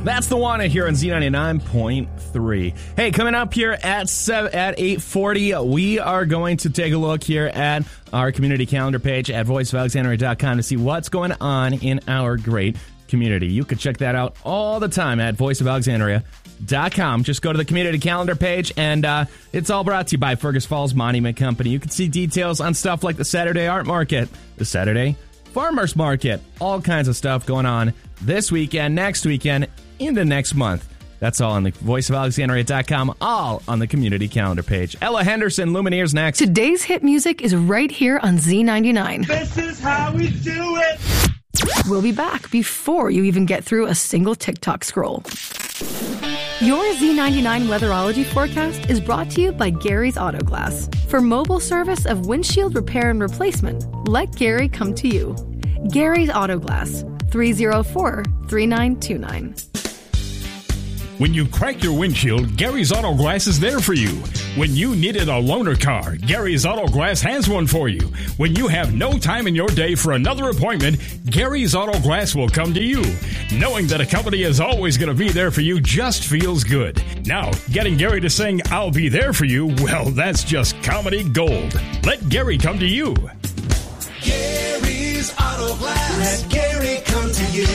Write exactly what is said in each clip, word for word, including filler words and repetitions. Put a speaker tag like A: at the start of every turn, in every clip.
A: That's the one here on Z ninety-nine point three. Hey, coming up here at seven, at eight forty, we are going to take a look here at our community calendar page at voice of alexandria dot com to see what's going on in our great community. You can check that out all the time at voice of alexandria dot com. Just go to the community calendar page, and uh, it's all brought to you by Fergus Falls Monument Company. You can see details on stuff like the Saturday Art Market, the Saturday Farmers Market, all kinds of stuff going on this weekend, next weekend, into next month. That's all on the voice of alexandria dot com, all on the community calendar page. Ella Henderson, Lumineers next.
B: Today's hit music is right here on Z ninety-nine.
C: This is how we do it.
B: We'll be back before you even get through a single TikTok scroll. Your Z ninety-nine weatherology forecast is brought to you by Gary's Auto Glass. For mobile service of windshield repair and replacement, let Gary come to you. Gary's Auto Glass, three oh four, three nine two nine.
D: When you crack your windshield, Gary's Auto Glass is there for you. When you needed a loaner car, Gary's Auto Glass has one for you. When you have no time in your day for another appointment, Gary's Auto Glass will come to you. Knowing that a company is always going to be there for you just feels good. Now, getting Gary to sing, "I'll be there for you," well, that's just comedy gold. Let Gary come to you.
C: Gary's Auto Glass. Let Gary come to you.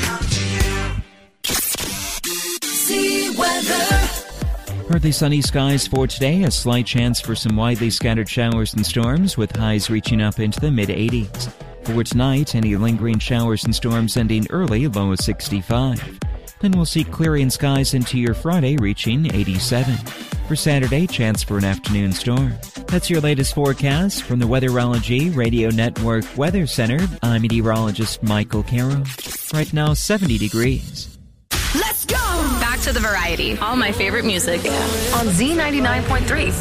C: See weather.
E: Partly sunny skies for today. A slight chance for some widely scattered showers and storms, with highs reaching up into the mid eighties. For tonight, any lingering showers and storms ending early, low of sixty-five. Then we'll see clearing skies into your Friday, reaching eighty-seven. For Saturday, chance for an afternoon storm. That's your latest forecast from the Weatherology Radio Network Weather Center. I'm meteorologist Michael Caro. Right now, seventy degrees.
F: Let's go! Back to the variety. All my favorite music.
B: On Z ninety-nine point three.